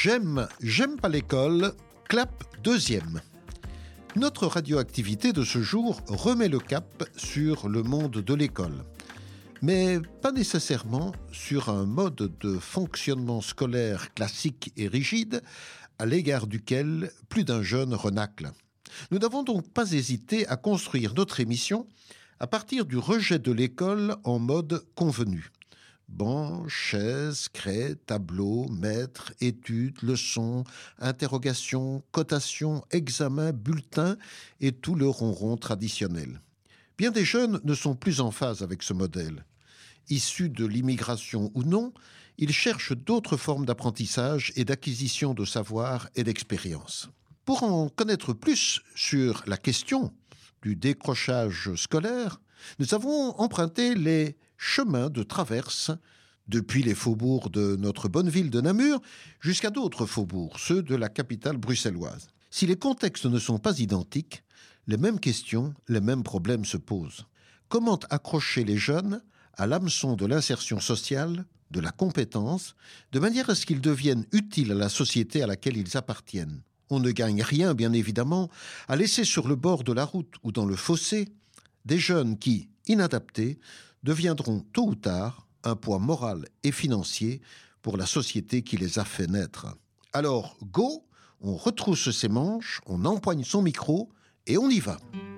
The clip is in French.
J'aime pas l'école, clap deuxième. Notre radioactivité de ce jour remet le cap sur le monde de l'école, mais pas nécessairement sur un mode de fonctionnement scolaire classique et rigide à l'égard duquel plus d'un jeune renacle. Nous n'avons donc pas hésité à construire notre émission à partir du rejet de l'école en mode convenu. Bancs, chaises, craies, tableaux, maîtres, études, leçons, interrogations, cotations, examens, bulletins et tout le ronron traditionnel. Bien des jeunes ne sont plus en phase avec ce modèle. Issus de l'immigration ou non, ils cherchent d'autres formes d'apprentissage et d'acquisition de savoir et d'expérience. Pour en connaître plus sur la question du décrochage scolaire, nous avons emprunté les chemins de traverse depuis les faubourgs de notre bonne ville de Namur jusqu'à d'autres faubourgs, ceux de la capitale bruxelloise. Si les contextes ne sont pas identiques, les mêmes questions, les mêmes problèmes se posent. Comment accrocher les jeunes à l'hameçon de l'insertion sociale, de la compétence, de manière à ce qu'ils deviennent utiles à la société à laquelle ils appartiennent? On ne gagne rien, bien évidemment, à laisser sur le bord de la route ou dans le fossé des jeunes qui, inadaptés, deviendront tôt ou tard un poids moral et financier pour la société qui les a fait naître. Alors, go, on retrousse ses manches, on empoigne son micro et on y va.